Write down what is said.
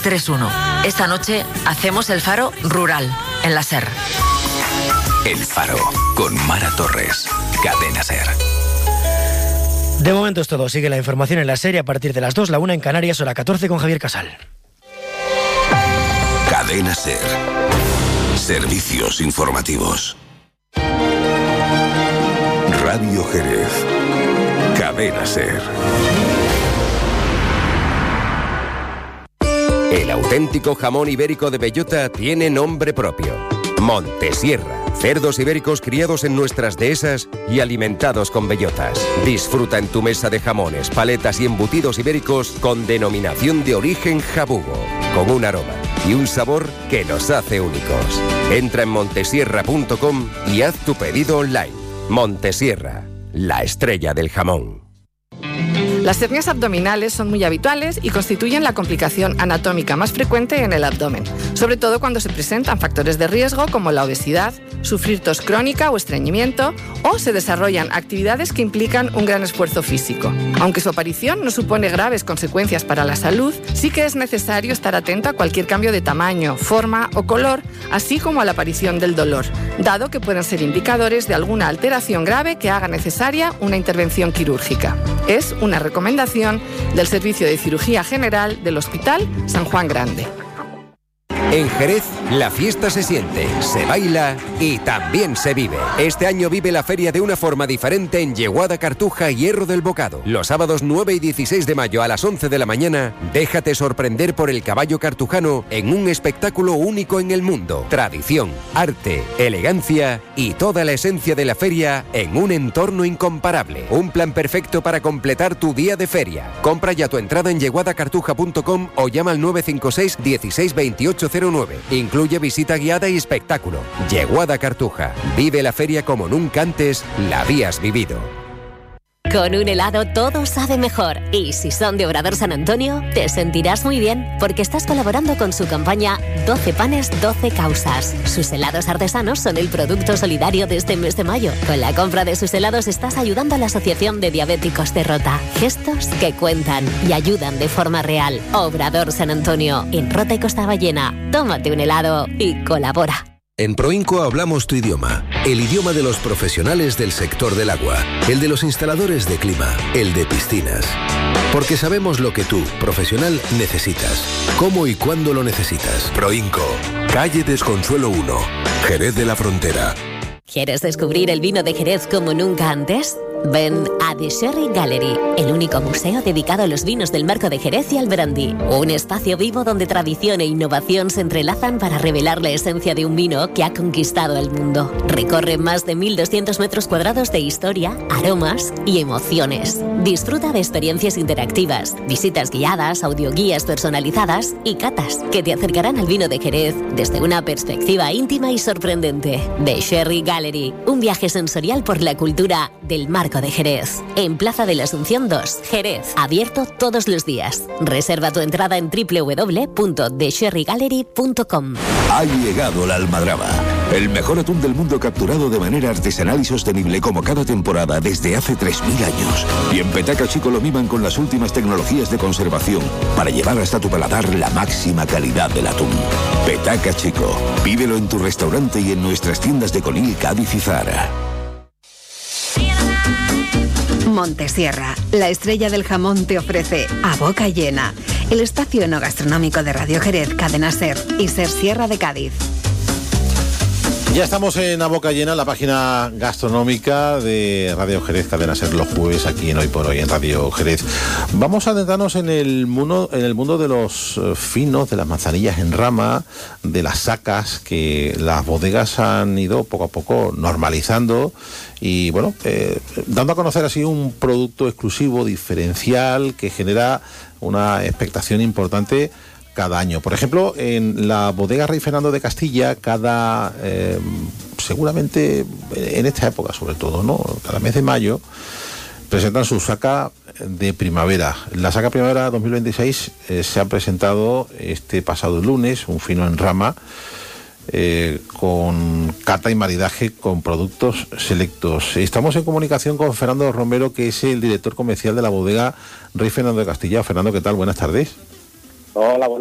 631. Esta noche hacemos el Faro Rural, en la SER. El Faro, con Mara Torres. Cadena SER. De momento es todo. Sigue la información en la SER a partir de las 2, la 1 en Canarias o la 14 con Javier Casal. Cadena SER. Servicios informativos. Radio Jerez. Cadena SER. El auténtico jamón ibérico de bellota tiene nombre propio. Montesierra. Cerdos ibéricos criados en nuestras dehesas y alimentados con bellotas. Disfruta en tu mesa de jamones, paletas y embutidos ibéricos con denominación de origen jabugo, con un aroma y un sabor que nos hace únicos. Entra en montesierra.com y haz tu pedido online. Montesierra, la estrella del jamón. Las hernias abdominales son muy habituales y constituyen la complicación anatómica más frecuente en el abdomen, sobre todo cuando se presentan factores de riesgo como la obesidad, sufrir tos crónica o estreñimiento, o se desarrollan actividades que implican un gran esfuerzo físico. Aunque su aparición no supone graves consecuencias para la salud, sí que es necesario estar atento a cualquier cambio de tamaño, forma o color, así como a la aparición del dolor, dado que pueden ser indicadores de alguna alteración grave que haga necesaria una intervención quirúrgica. Es una recomendación del Servicio de Cirugía General del Hospital San Juan Grande. En Jerez, la fiesta se siente, se baila y también se vive. Este año vive la feria de una forma diferente en Yeguada, Cartuja y Hierro del Bocado. Los sábados 9 y 16 de mayo a las 11 de la mañana, déjate sorprender por el caballo cartujano en un espectáculo único en el mundo. Tradición, arte, elegancia y toda la esencia de la feria en un entorno incomparable. Un plan perfecto para completar tu día de feria. Compra ya tu entrada en yeguadacartuja.com o llama al 956 16 28 09. Incluye visita guiada y espectáculo. Yeguada Cartuja. Vive la feria como nunca antes la habías vivido. Con un helado todo sabe mejor. Y si son de Obrador San Antonio, te sentirás muy bien, porque estás colaborando con su campaña 12 panes, 12 causas. Sus helados artesanos son el producto solidario de este mes de mayo. Con la compra de sus helados estás ayudando a la Asociación de Diabéticos de Rota. Gestos que cuentan y ayudan de forma real. Obrador San Antonio, en Rota y Costa Ballena. Tómate un helado y colabora. En Proinco hablamos tu idioma, el idioma de los profesionales del sector del agua, el de los instaladores de clima, el de piscinas. Porque sabemos lo que tú, profesional, necesitas, cómo y cuándo lo necesitas. Proinco, calle Desconsuelo 1, Jerez de la Frontera. ¿Quieres descubrir el vino de Jerez como nunca antes? Ven a The Sherry Gallery, el único museo dedicado a los vinos del Marco de Jerez y al brandy. Un espacio vivo donde tradición e innovación se entrelazan para revelar la esencia de un vino que ha conquistado el mundo. Recorre más de 1.200 metros cuadrados de historia, aromas y emociones. Disfruta de experiencias interactivas, visitas guiadas, audioguías personalizadas y catas que te acercarán al vino de Jerez desde una perspectiva íntima y sorprendente. The Sherry Gallery, un viaje sensorial por la cultura del Marco de Jerez, en Plaza de la Asunción 2, Jerez, abierto todos los días. Reserva tu entrada en www.thesherrygallery.com. Ha llegado la almadraba, el mejor atún del mundo capturado de manera artesanal y sostenible como cada temporada desde hace 3.000 años. Y en Petaca Chico lo miman con las últimas tecnologías de conservación para llevar hasta tu paladar la máxima calidad del atún. Petaca Chico, pídelo en tu restaurante y en nuestras tiendas de Conil, Cádiz y Zara. Montesierra, la estrella del jamón, te ofrece A Boca Llena, el espacio enogastronómico de Radio Jerez, Cadena SER y SER Sierra de Cádiz. Ya estamos en A Boca Llena, la página gastronómica de Radio Jerez, Cadena SER, los jueves aquí en Hoy por Hoy en Radio Jerez. Vamos a adentrarnos en el mundo de los finos, de las manzanillas en rama, de las sacas, que las bodegas han ido poco a poco normalizando y bueno, dando a conocer así un producto exclusivo, diferencial, que genera una expectación importante cada año. Por ejemplo, en la bodega Rey Fernando de Castilla, seguramente en esta época sobre todo, ¿no? Cada mes de mayo presentan su saca de primavera. La saca primavera 2026 se ha presentado este pasado lunes, un fino en rama, con cata y maridaje con productos selectos. Estamos en comunicación con Fernando Romero, que es el director comercial de la bodega Rey Fernando de Castilla. Fernando, ¿qué tal? Buenas tardes. Hola, buenas